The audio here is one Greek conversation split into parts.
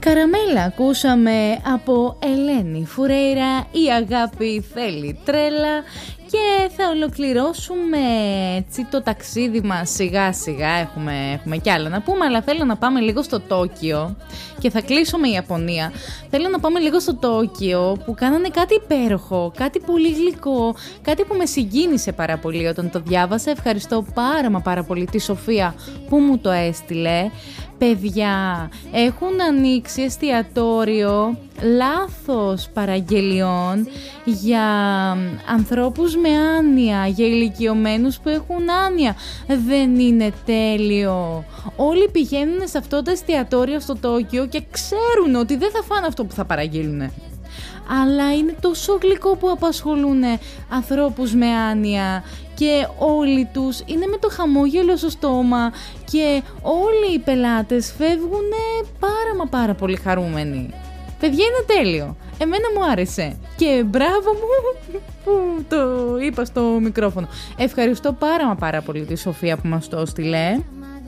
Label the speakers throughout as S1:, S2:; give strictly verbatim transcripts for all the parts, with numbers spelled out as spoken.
S1: Καραμέλα ακούσαμε από Ελένη Φουρέιρα, η αγάπη θέλει τρέλα, και θα ολοκληρώσουμε έτσι το ταξίδι μας σιγά σιγά. Έχουμε, έχουμε κι άλλα να πούμε, αλλά θέλω να πάμε λίγο στο Τόκιο και θα κλείσω με Ιαπωνία. Θέλω να πάμε λίγο στο Τόκιο που κάνανε κάτι υπέροχο, κάτι πολύ γλυκό, κάτι που με συγκίνησε πάρα πολύ όταν το διάβασα. Ευχαριστώ πάρα μα πάρα πολύ τη Σοφία που μου το έστειλε. Παιδιά, έχουν ανοίξει εστιατόριο λάθος παραγγελιών για ανθρώπους με άνοια, για ηλικιωμένους που έχουν άνοια. Δεν είναι τέλειο? Όλοι πηγαίνουν σε αυτό το εστιατόριο στο Τόκιο και ξέρουν ότι δεν θα φάνε αυτό που θα παραγγείλουν. Αλλά είναι τόσο γλυκό που απασχολούν ανθρώπους με άνοια και όλοι τους είναι με το χαμόγελο στο στόμα και όλοι οι πελάτες φεύγουν πάρα μα πάρα πολύ χαρούμενοι. Παιδιά, είναι τέλειο. Εμένα μου άρεσε και μπράβο μου που το είπα στο μικρόφωνο. Ευχαριστώ πάρα μα πάρα πολύ τη Σοφία που μας το έστειλε.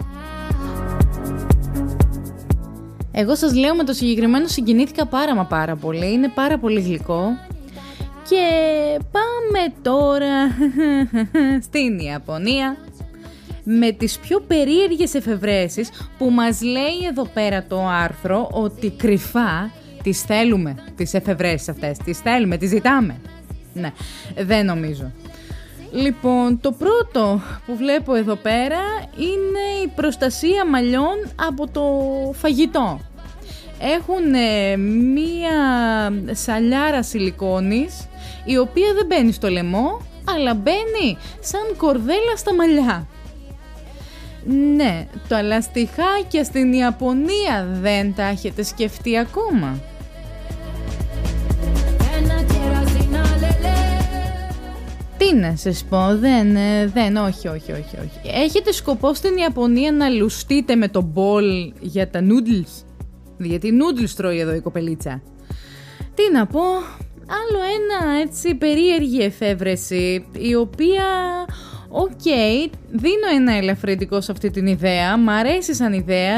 S1: Εγώ σας λέω, με το συγκεκριμένο συγκινήθηκα πάρα μα πάρα πολύ. Είναι πάρα πολύ γλυκό. Και πάμε τώρα στην Ιαπωνία με τις πιο περίεργες εφευρέσεις που μας λέει εδώ πέρα το άρθρο ότι κρυφά τις θέλουμε, τις εφευρέσεις αυτές. Τις θέλουμε, τις ζητάμε. Ναι, δεν νομίζω. Λοιπόν, το πρώτο που βλέπω εδώ πέρα είναι η προστασία μαλλιών από το φαγητό. Έχουν μία σαλιάρα σιλικόνης, η οποία δεν μπαίνει στο λαιμό, αλλά μπαίνει σαν κορδέλα στα μαλλιά. Ναι, τα λαστιχάκια στην Ιαπωνία δεν τα έχετε σκεφτεί ακόμα? Τι να σας πω, δεν, δεν, όχι, όχι, όχι, όχι. Έχετε σκοπό στην Ιαπωνία να λουστείτε με το μπολ για τα noodles? Γιατί noodles τρώει εδώ η κοπελίτσα. Τι να πω, άλλο ένα έτσι περίεργη εφεύρεση, η οποία, οκ, okay, δίνω ένα ελαφρυντικό σε αυτή την ιδέα, μ' αρέσει σαν ιδέα.